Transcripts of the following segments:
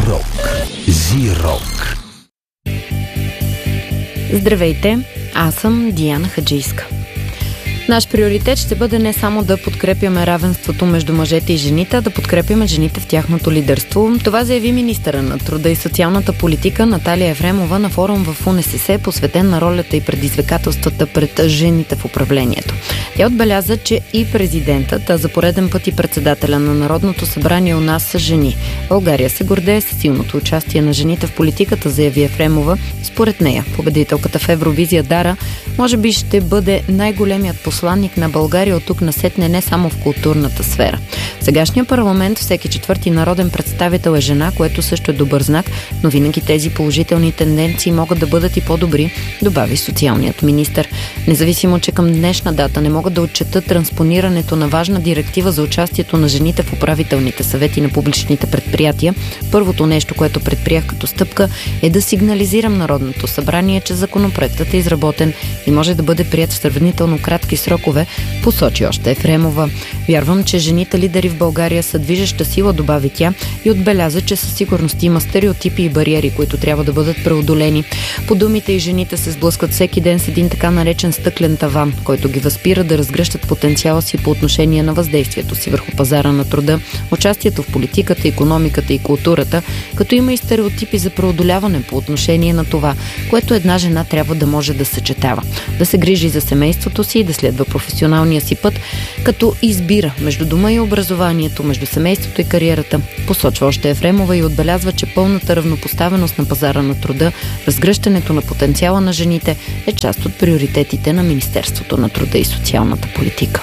Рок. Зирок. Здравейте, аз съм Диана Хаджийска. Наш приоритет ще бъде не само да подкрепяме равенството между мъжете и жените, а да подкрепяме жените в тяхното лидерство. Това заяви министъра на труда и социалната политика Наталия Ефремова на форум в УНСС, посветен на ролята и предизвикателствата пред жените в управлението. Тя отбеляза, че и президентът, а за пореден път и председателя на Народното събрание у нас са жени. България се гордее с силното участие на жените в политиката, заяви Ефремова. Според нея, победителката в Евровизия Дара може би ще бъде най-големият посланник на България от тук насетне не само в културната сфера. В сегашния парламент всеки четвърти народен представител е жена, което също е добър знак, но винаги тези положителни тенденции могат да бъдат и по-добри, добави социалният министър. Независимо, че към днешна дата не могат да отчетат транспонирането на важна директива за участието на жените в управителните съвети на публичните предприятия, първото нещо, което предприех като стъпка, е да сигнализирам Народното събрание, че законопроектът е изработен и може да бъде прият в сравнително кратки срокове, посочи още Ефремова. Вярвам, че жените лидери в България са движеща сила, добави тя, и отбеляза, че със сигурност има стереотипи и бариери, които трябва да бъдат преодолени. По думите и жените се сблъскват всеки ден с един така наречен стъклен таван, който ги възпира да разгръщат потенциала си по отношение на въздействието си върху пазара на труда, участието в политиката, икономиката и културата, като има и стереотипи за преодоляване по отношение на това, което една жена трябва да може да съчетава. Да се грижи за семейството си и да следва професионалния си път, като избира между дома и образованието, между семейството и кариерата. Посочва още Ефремова и отбелязва, че пълната равнопоставеност на пазара на труда, разгръщането на потенциала на жените е част от приоритетите на Министерството на труда и социалната политика.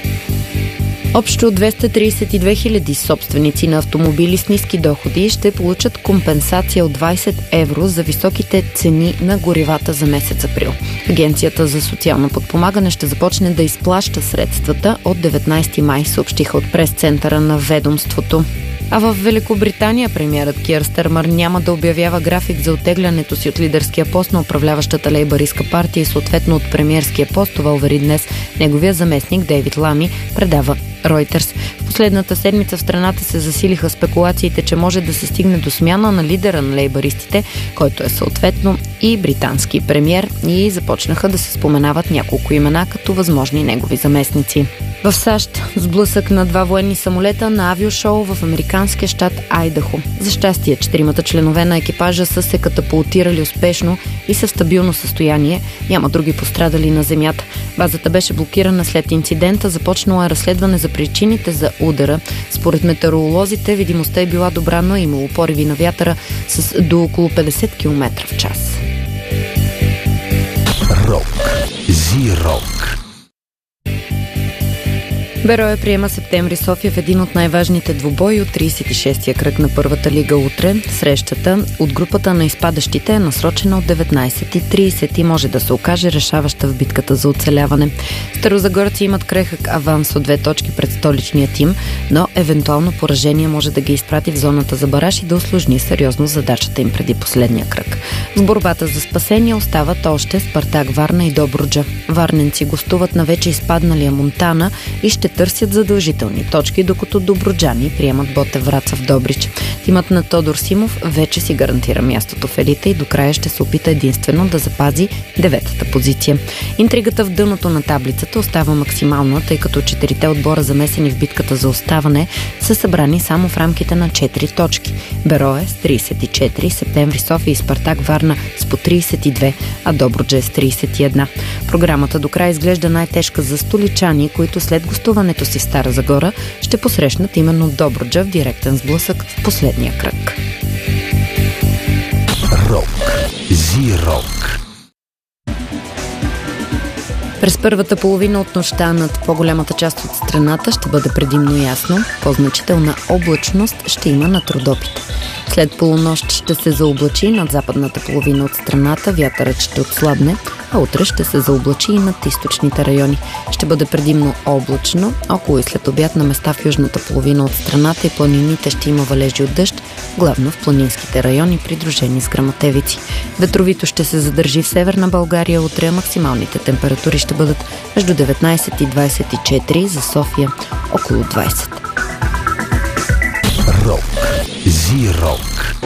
Общо 232 000 собственици на автомобили с ниски доходи ще получат компенсация от 20 евро за високите цени на горивата за месец април. Агенцията за социално подпомагане ще започне да изплаща средствата от 19 май, съобщиха от прес-центъра на ведомството. А в Великобритания премиерът Кийър Стармър няма да обявява график за оттеглянето си от лидерския пост на управляващата лейбъристка партия и съответно от премиерския пост. Това увери днес неговия заместник Дейвид Лами, предава Reuters. В последната седмица в страната се засилиха спекулациите, че може да се стигне до смяна на лидера на лейбъристите, който е съответно и британски премиер, и започнаха да се споменават няколко имена като възможни негови заместници. В САЩ сблъсък на два военни самолета на авиошоу в американския щат Айдахо. За щастие, 4 членове на екипажа са се катапултирали успешно и са в стабилно състояние. Няма други пострадали на земята. Базата беше блокирана след инцидента. Започнало е разследване за причините за удара. Според метеоролозите, видимостта е била добра, но е имало пориви на вятъра с до около 50 км в час. Рок. Зирок. Берое приема Септември София в един от най-важните двубои от 36-я кръг на първата лига утре. Срещата от групата на изпадащите е насрочена от 19:30 и може да се окаже решаваща в битката за оцеляване. Старозагорци имат крехък аванс от 2 точки пред столичния тим, но евентуално поражение може да ги изпрати в зоната за бараж и да усложни сериозно задачата им преди последния кръг. В борбата за спасение остават още Спартак Варна и Добруджа. Варненци гостуват на вече изпадналия Монтана и ще търсят задължителни точки, докато добруджани приемат Ботев Враца в Добрич. Тимът на Тодор Симов вече си гарантира мястото в елита и до края ще се опита единствено да запази 9-та позиция. Интригата в дъното на таблицата остава максимална, тъй като 4-те отбора, замесени в битката за оставане, са събрани само в рамките на 4 точки. Берое с 34, Септември София и Спартак Варна с по 32, а Добруджа с 31. Програмата до края изглежда най-тежка за столичани, които след гостуването си в Стара Загора ще посрещнат именно Добруджа в директен сблъсък в последния кръг. Рок. Зирок. През първата половина от нощта над по-голямата част от страната ще бъде предимно ясно. По-значителна облачност ще има над Родопите. След полунощ ще се заоблачи над западната половина от страната, вятърът ще отслабне, а утре ще се заоблачи и над източните райони. Ще бъде предимно облачно, около и след обяд на места в южната половина от страната и планините ще има валежи от дъжд, главно в планинските райони, придружени с гръмотевици. Ветровито ще се задържи в северна България утре, максималните температури ще бъдат между 19 и 24, за София около 20. Рок. Зирок.